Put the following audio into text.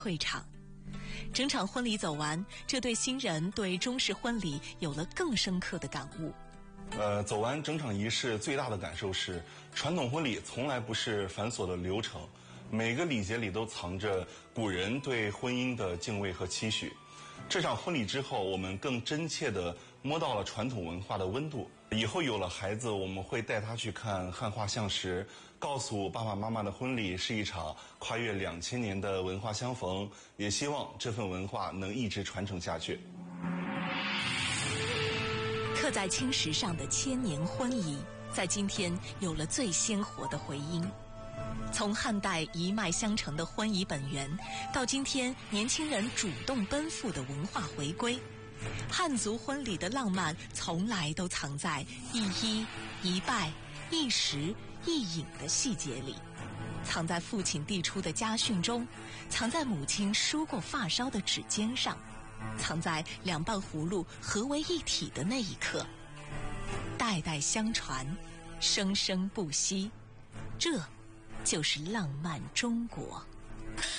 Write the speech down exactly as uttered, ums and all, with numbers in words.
会场。整场婚礼走完，这对新人对中式婚礼有了更深刻的感悟。 呃，走完整场仪式，最大的感受是，传统婚礼从来不是繁琐的流程，每个礼节里都藏着古人对婚姻的敬畏和期许。这场婚礼之后，我们更真切地摸到了传统文化的温度。以后有了孩子，我们会带他去看汉画像石，告诉爸爸妈妈的婚礼是一场跨越两千年的文化相逢，也希望这份文化能一直传承下去。 刻在青石上的千年婚仪，在今天有了最鲜活的回音。从汉代一脉相承的婚仪本源，到今天年轻人主动奔赴的文化回归，汉族婚礼的浪漫从来都藏在一揖、一拜、一食、一饮的细节里，藏在父亲递出的家训中，藏在母亲梳过发梢的指尖上，藏在两瓣葫芦合为一体的那一刻。代代相传，生生不息，这就是浪漫中国。